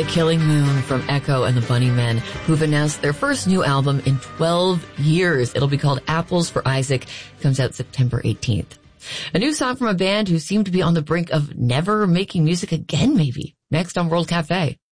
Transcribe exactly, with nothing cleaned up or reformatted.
by Killing Moon from Echo and the Bunnymen, who've announced their first new album in twelve years. It'll be called Apples for Isaac. It comes out September eighteenth. A new song from a band who seem to be on the brink of never making music again, maybe. Next on World Cafe.